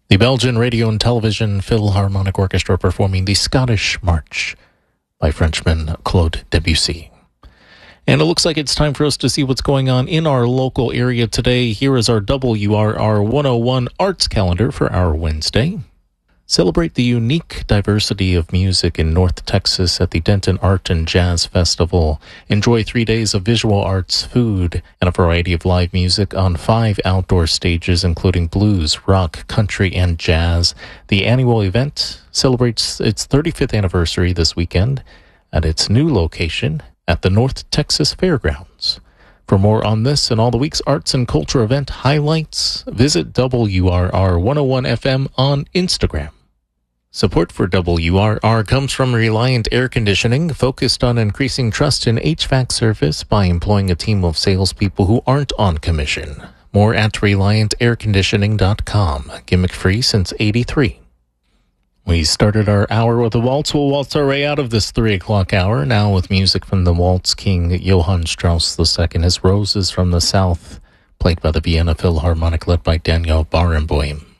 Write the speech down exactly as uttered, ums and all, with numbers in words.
The Belgian Radio and Television Philharmonic Orchestra performing the Scottish March by Frenchman Claude Debussy. And it looks like it's time for us to see what's going on in our local area today. Here is our W R R one oh one Arts Calendar for our Wednesday. Celebrate the unique diversity of music in North Texas at the Denton Art and Jazz Festival. Enjoy three days of visual arts, food, and a variety of live music on five outdoor stages, including blues, rock, country, and jazz. The annual event celebrates its thirty-fifth anniversary this weekend at its new location at the North Texas Fairgrounds. For more on this and all the week's arts and culture event highlights, visit W R R one oh one F M on Instagram. Support for W R R comes from Reliant Air Conditioning, focused on increasing trust in H V A C service by employing a team of salespeople who aren't on commission. More at reliant air conditioning dot com. Gimmick free since eighty-three. We started our hour with a waltz. We'll waltz our way out of this three o'clock hour, now with music from the waltz king Johann Strauss the Second. His Roses from the South, played by the Vienna Philharmonic, led by Daniel Barenboim.